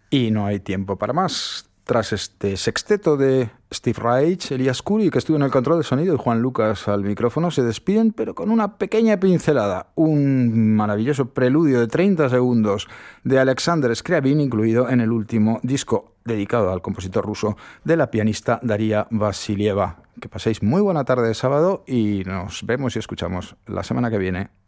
Y no hay tiempo para más. Tras este sexteto de Steve Reich, Elías Curi, que estuvo en el control de sonido, y Juan Lucas al micrófono, se despiden, pero con una pequeña pincelada. Un maravilloso preludio de 30 segundos de Alexander Scriabin, incluido en el último disco dedicado al compositor ruso de la pianista Daria Vasilieva. Que paséis muy buena tarde de sábado y nos vemos y escuchamos la semana que viene.